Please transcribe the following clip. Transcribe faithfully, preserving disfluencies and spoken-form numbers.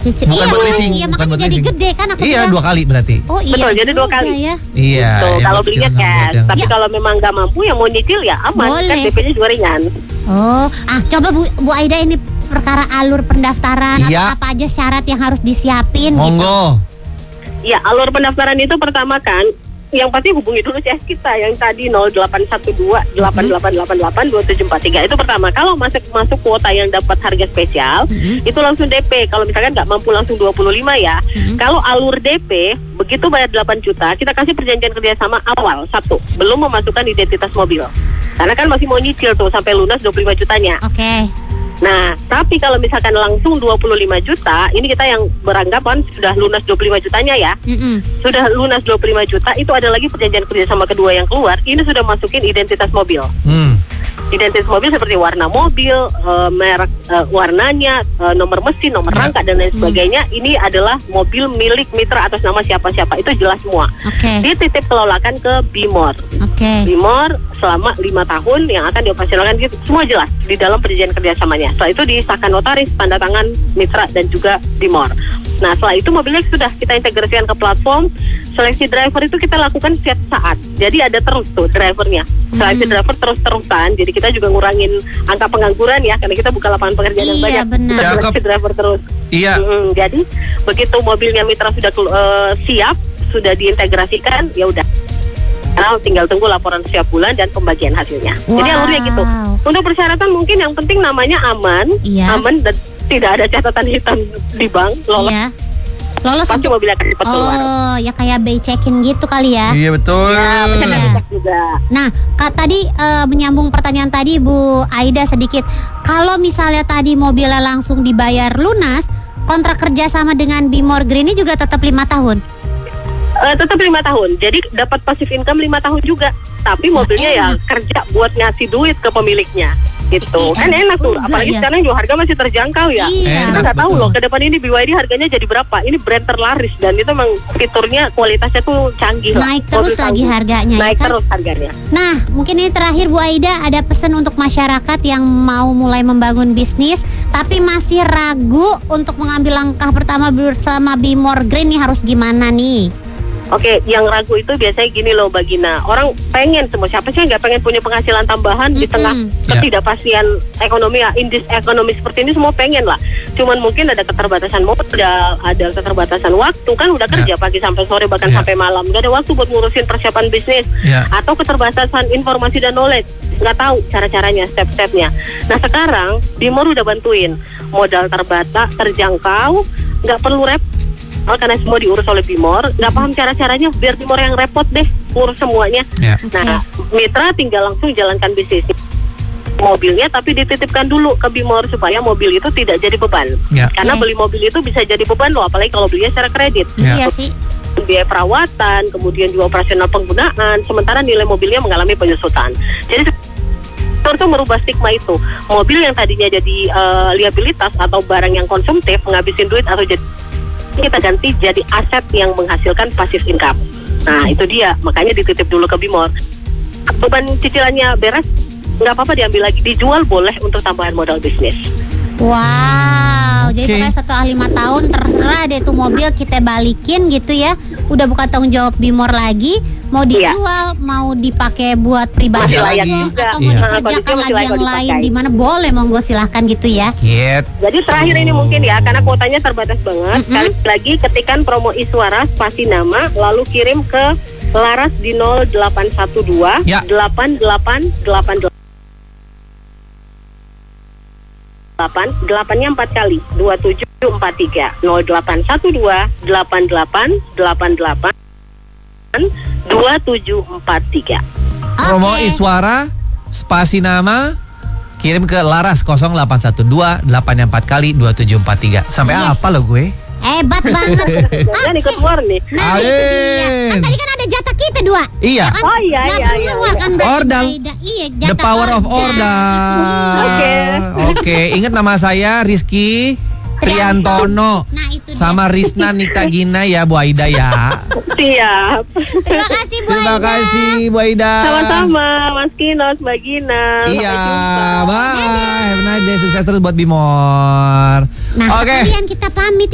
Cicil. Bukan iya, buat leasing, iya, bukan makanya buat jadi leasing. gede kan aku Iya, bilang. dua kali berarti. Oh iya. Betul, jadi dua juga kali. Ya. Iya. Tuh, yang kalau buat belinya cicilan sama buat cash. yang- Tapi Ya. kalau memang nggak mampu yang mau nyicil ya aman. Boleh. Kan D P-nya juga ringan. Oh, ah coba Bu, Bu Aida ini perkara alur pendaftaran Iya. atau apa aja syarat yang harus disiapin gitu. Monggo. Ya, alur pendaftaran itu pertama kan yang pasti hubungi dulu C S kita yang tadi nol delapan satu dua delapan delapan delapan delapan dua tujuh empat tiga itu pertama. Kalau masuk masuk kuota yang dapat harga spesial Mhm. itu langsung D P. Kalau misalkan nggak mampu langsung dua puluh lima ya. Mhm. Kalau alur D P begitu bayar delapan juta kita kasih perjanjian kerjasama awal satu belum memasukkan identitas mobil. Karena kan masih mau nyicil tuh sampai lunas dua puluh lima jutanya. Oke. Nah, tapi kalau misalkan langsung dua puluh lima juta, ini kita yang beranggapan sudah lunas dua puluh lima jutanya ya. Mm-mm. Sudah lunas dua puluh lima juta, itu ada lagi perjanjian kerjasama kedua yang keluar. Ini sudah masukin identitas mobil. Hmm. Identitas mobil seperti warna mobil, eh, merek, eh, warnanya, eh, nomor mesin, nomor Ya. rangka dan lain sebagainya. Ini adalah mobil milik mitra atas nama siapa-siapa. Itu jelas semua. Oke. Dititip kelolakan ke Bimor. Oke. Bimor selama lima tahun yang akan dioperasionalkan gitu, semua jelas di dalam perjanjian kerjasamanya. Setelah itu disahkan notaris, tanda tangan mitra dan juga Bimor. Nah, setelah itu mobilnya sudah kita integrasikan ke platform. Seleksi driver itu kita lakukan setiap saat. Jadi ada terus tuh drivernya. Seleksi Hmm. driver terus-terusan. Jadi kita juga ngurangin angka pengangguran ya, karena kita buka lapangan pekerjaan yang Iya, banyak. benar. Kita Cakep. seleksi driver terus. Iya. Mm, jadi begitu mobilnya mitra sudah eh, siap, sudah diintegrasikan, ya udah. Nah, tinggal tunggu laporan setiap bulan dan pembagian hasilnya. Jadi Wow. alurnya gitu. Untuk persyaratan mungkin yang penting namanya aman, Iya. aman dan tidak ada catatan hitam di bank, lolos Iya. Lolos pasti untuk mobil akan cepat keluar. Oh, ya kayak bay check-in gitu kali ya. Iya betul. Ya, benar Iya. dicek juga. Nah, Kak tadi eh, menyambung pertanyaan tadi Bu Aida sedikit. Kalau misalnya tadi mobilnya langsung dibayar lunas, kontrak kerja sama dengan Bimor Green ini juga tetap lima tahun. Eh, tetap lima tahun. Jadi dapat passive income lima tahun juga. Tapi mobilnya ya enak. kerja buat ngasih duit ke pemiliknya. Gitu. Iya, Kan enak tuh. juga Apalagi ya. sekarang juga harga masih terjangkau ya. Iya. Kita Enak, nggak tahu betul. loh ke depan ini B Y D harganya jadi berapa. Ini brand terlaris dan itu memang fiturnya kualitasnya tuh canggih lah. Naik terus Mobil lagi canggih. harganya ya Naik kan? terus harganya. Nah, mungkin ini terakhir Bu Aida, ada pesan untuk masyarakat yang mau mulai membangun bisnis tapi masih ragu untuk mengambil langkah pertama bersama Bimor Green nih, harus gimana nih? Oke, yang ragu itu biasanya gini loh Mbak Gina. Orang pengen semua, siapa sih yang nggak pengen punya penghasilan tambahan di Mm-mm. tengah Ya. ketidakpastian ekonomi ya, in this ekonomi seperti ini semua pengen lah. Cuman mungkin ada keterbatasan modal, ada keterbatasan waktu, kan udah kerja pagi sampai sore bahkan Ya. sampai malam, nggak ada waktu buat ngurusin persiapan bisnis, Ya. atau keterbatasan informasi dan knowledge, nggak tahu cara-caranya, step-stepnya. Nah sekarang Bimor udah bantuin, modal terbatas, terjangkau, nggak perlu repot. Oh, karena semua diurus oleh Bimor, nggak paham cara-caranya, biar Bimor yang repot deh ngurus semuanya. Ya. Nah, mitra tinggal langsung jalankan bisnis mobilnya, tapi dititipkan dulu ke Bimor supaya mobil itu tidak jadi beban. Ya. Karena Oke. beli mobil itu bisa jadi beban loh, apalagi kalau belinya secara kredit. Ya. Iya sih. Biaya perawatan, kemudian juga operasional penggunaan, sementara nilai mobilnya mengalami penyusutan. Jadi itu merubah stigma itu. Mobil yang tadinya jadi eh, liabilitas atau barang yang konsumtif, ngabisin duit atau jadi, kita ganti jadi aset yang menghasilkan passive income. Nah itu dia, makanya dititip dulu ke Bimor. Beban cicilannya beres, nggak apa-apa diambil lagi, dijual boleh untuk tambahan modal bisnis. Wow, jadi Oke. pokoknya setelah lima tahun terserah deh tuh mobil kita balikin gitu ya. Udah bukan tanggung jawab Bimor lagi. Mau Iya. dijual, mau dipakai buat pribadi Masih layak juga. atau mau Iya. dikerjakan Kondisinya masih lagi layak yang kalau lain dipakai. di mana boleh, monggo silahkan gitu ya. Gitu. Jadi terakhir ini mungkin ya, karena kuotanya terbatas banget. Mm-mm. Sekali lagi ketikan promo Iswara spasi nama, lalu kirim ke Laras di nol delapan satu dua Ya. delapan delapan delapan delapan delapannya empat kali dua tujuh empat tiga nol delapan satu dua delapan delapan delapan delapan dua tujuh empat tiga. Promo Oke. Iswara spasi nama kirim ke Laras nol delapan satu dua delapan empat kali dua tujuh empat tiga. Sampai Yes. apa lo gue? Hebat banget. Jangan ikut war nih. Nah itu dia. Amin. Kan tadi kan ada jatah kita dua. Iya. Kan? Oh, iya, Nggak iya, perlu iya, ngeluarkan iya. berarti Ordal. Aida. Iya, The jatah power of order. Oke. Oke, ingat nama saya Rizky Triantono. Nah itu dia. Sama Risna Nikta Gina ya Bu Aida ya. Siap. Terima kasih Bu Terima Aida. kasih Bu Aida. Sama-sama Mas Kinos, Mbak Gina. Iya, Sampai jumpa. bye. Have a nice day. Sukses terus buat Bimor. Nah Oke. sekalian kita pamit